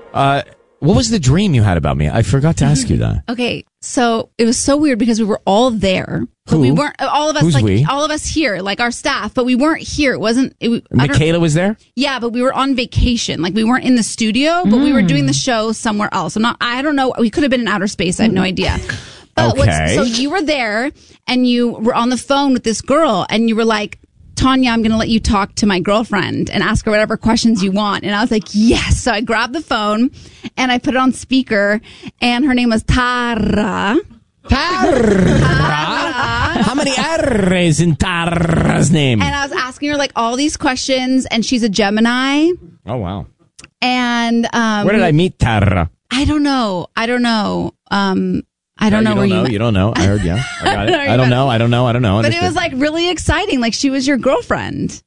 What was the dream you had about me? I forgot to ask you that. Okay, so it was so weird because we were all there, but we weren't. All of us, Who's we? all of us here, like our staff, but we weren't here. It wasn't. Michaela was there? Yeah, but we were on vacation. Like we weren't in the studio, but we were doing the show somewhere else. I don't know. We could have been in outer space. I have no idea. But so you were there, and you were on the phone with this girl, and you were like, Tanya, I'm going to let you talk to my girlfriend and ask her whatever questions you want. And I was like, yes. So I grabbed the phone and I put it on speaker, and her name was Tara. Tara? How many R's in Tara's name? And I was asking her like all these questions, and she's a Gemini. Oh, wow. And where did I meet Tara? I don't know. I don't know where you met. You don't know. I heard, yeah. I got it. I don't know. But it was like really exciting. Like she was your girlfriend.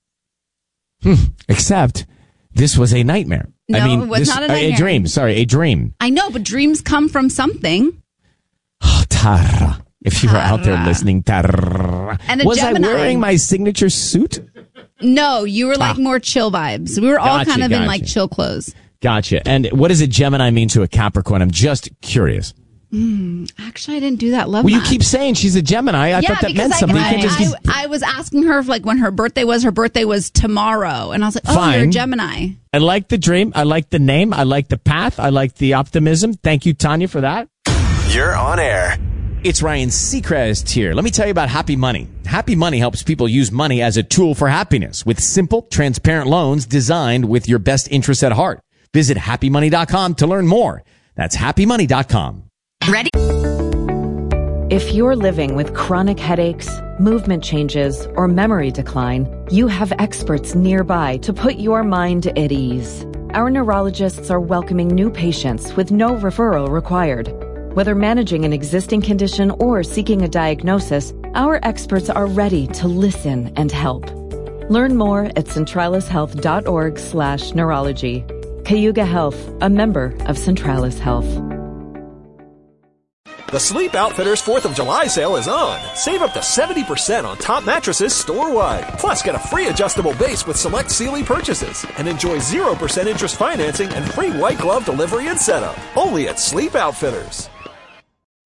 Except this was a nightmare. No, it was not a nightmare. A dream. Sorry, a dream. I know, but dreams come from something. Oh, Tara. If you were out there listening, Tara. And was Gemini. I wearing my signature suit? No, you were like more chill vibes. We were all kind of in like chill clothes. Gotcha. And what does a Gemini mean to a Capricorn? I'm just curious. Actually, I didn't do that. Love. Well, you keep saying she's a Gemini. I thought that meant something. I was asking her like when her birthday was. Her birthday was tomorrow, and I was like, "Oh, you're a Gemini." I like the dream. I like the name. I like the path. I like the optimism. Thank you, Tanya, for that. You're on air. It's Ryan Seacrest here. Let me tell you about Happy Money. Happy Money helps people use money as a tool for happiness with simple, transparent loans designed with your best interests at heart. Visit happymoney.com to learn more. That's happymoney.com. Ready? If you're living with chronic headaches, movement changes, or memory decline, you have experts nearby to put your mind at ease. Our neurologists are welcoming new patients with no referral required. Whether managing an existing condition or seeking a diagnosis, our experts are ready to listen and help. Learn more at centralishealth.org/neurology. Cayuga Health, a member of Centralis Health. The Sleep Outfitters 4th of July sale is on. Save up to 70% on top mattresses store-wide. Plus, get a free adjustable base with select Sealy purchases. And enjoy 0% interest financing and free white glove delivery and setup. Only at Sleep Outfitters.